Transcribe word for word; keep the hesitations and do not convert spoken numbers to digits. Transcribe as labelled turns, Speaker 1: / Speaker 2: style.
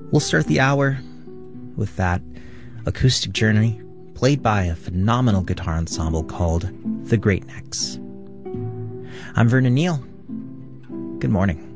Speaker 1: We'll start the hour with that acoustic journey played by a phenomenal guitar ensemble called The Great Necks. I'm Vernon Neal. Good morning.